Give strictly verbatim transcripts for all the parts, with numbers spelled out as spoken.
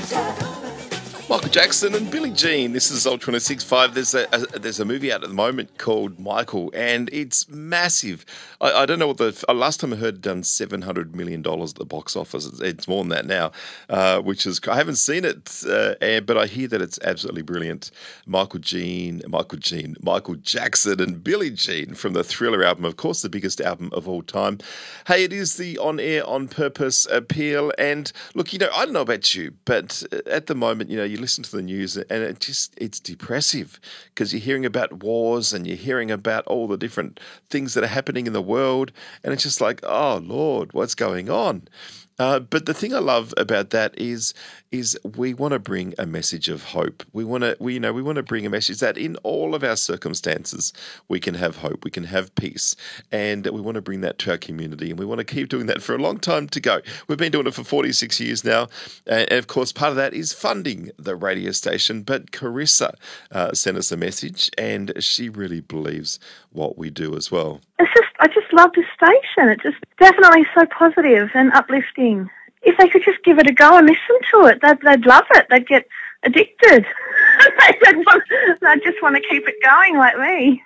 Michael Jackson and Billie Jean. This is Ultra one oh six point five. There's a, a there's a movie out at the moment called Michael, and it's massive. I, I don't know what the uh, last time I heard it done seven hundred million dollars at the box office. It's, it's more than that now, uh, which is I haven't seen it, uh, and, but I hear that it's absolutely brilliant. Michael Jean, Michael Jean, Michael Jackson and Billie Jean from the Thriller album, of course, the biggest album of all time. Hey, it is the On Air On Purpose appeal, and look, you know, I don't know about you, but at the moment, you know, you listen to the news and it just it's depressive because you're hearing about wars and you're hearing about all the different things that are happening in the world, and it's just like, oh Lord, what's going on? Uh, but the thing I love about that is, is we want to bring a message of hope. We want to, we you know, we want to bring a message that in all of our circumstances we can have hope, we can have peace, and we want to bring that to our community. And we want to keep doing that for a long time to go. We've been doing it for forty-six years now, and of course, part of that is funding the radio station. But Carissa uh, sent us a message, and she really believes what we do as well. It's just, I just love this station. It's just definitely so positive and uplifting. If they could just give it a go and listen to it, they'd, they'd love it. They'd get addicted. they'd, want, they'd just want to keep it going like me.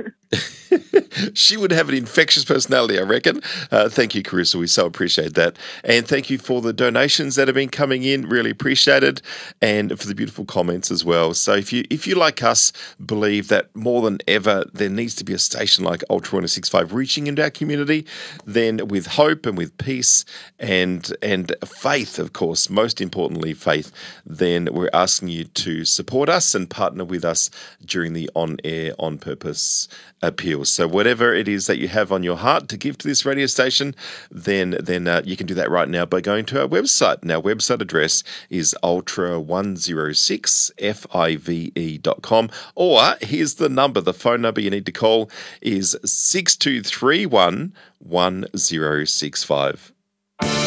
She would have an infectious personality, I reckon. Uh, thank you, Carissa. We so appreciate that. And thank you for the donations that have been coming in. Really appreciate it. And for the beautiful comments as well. So if you, if you like us, believe that more than ever, there needs to be a station like Ultra one oh six point five reaching into our community, then with hope and with peace and, and faith, of course, most importantly, faith, then we're asking you to support us and partner with us during the On Air On Purpose appeals. So whatever it is that you have on your heart to give to this radio station, then then uh, you can do that right now by going to our website. And our website address is ultra one oh six five dot com. Or here's the number, the phone number you need to call is six two three one one zero six five.